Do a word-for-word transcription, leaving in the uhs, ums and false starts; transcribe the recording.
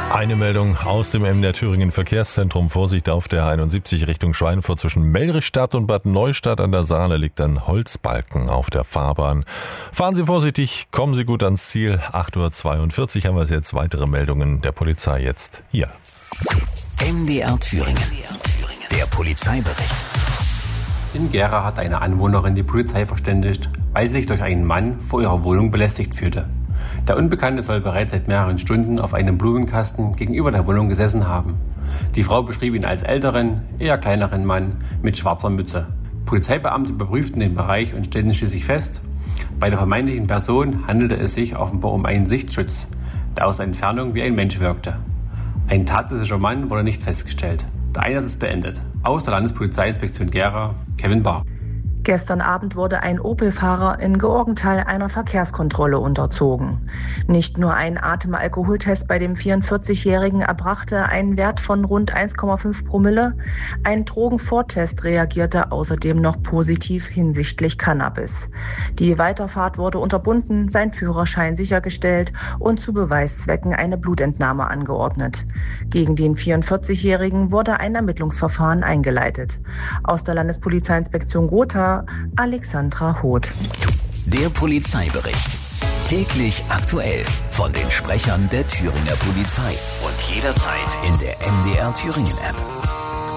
Eine Meldung aus dem M D R Thüringen Verkehrszentrum. Vorsicht auf der einundsiebzig Richtung Schweinfurt zwischen Melrichstadt und Bad Neustadt an der Saale liegt ein Holzbalken auf der Fahrbahn. Fahren Sie vorsichtig, kommen Sie gut ans Ziel. acht Uhr zweiundvierzig haben wir jetzt. Weitere Meldungen der Polizei jetzt hier. M D R Thüringen. Der Polizeibericht. In Gera hat eine Anwohnerin die Polizei verständigt, weil sie sich durch einen Mann vor ihrer Wohnung belästigt fühlte. Der Unbekannte soll bereits seit mehreren Stunden auf einem Blumenkasten gegenüber der Wohnung gesessen haben. Die Frau beschrieb ihn als älteren, eher kleineren Mann mit schwarzer Mütze. Polizeibeamte überprüften den Bereich und stellten schließlich fest, bei der vermeintlichen Person handelte es sich offenbar um einen Sichtschutz, der aus der Entfernung wie ein Mensch wirkte. Ein tatsächlicher Mann wurde nicht festgestellt. Der Einsatz ist beendet. Aus der Landespolizeiinspektion Gera, Kevin Bahr. Gestern Abend wurde ein Opel-Fahrer in Georgenthal einer Verkehrskontrolle unterzogen. Nicht nur ein Atemalkoholtest bei dem vierundvierzigjährigen erbrachte einen Wert von rund eins Komma fünf Promille. Ein Drogenvortest reagierte außerdem noch positiv hinsichtlich Cannabis. Die Weiterfahrt wurde unterbunden, sein Führerschein sichergestellt und zu Beweiszwecken eine Blutentnahme angeordnet. Gegen den vierundvierzigjährigen wurde ein Ermittlungsverfahren eingeleitet. Aus der Landespolizeiinspektion Gotha, Alexandra Hoth. Der Polizeibericht. Täglich aktuell von den Sprechern der Thüringer Polizei. Und jederzeit in der M D R Thüringen App.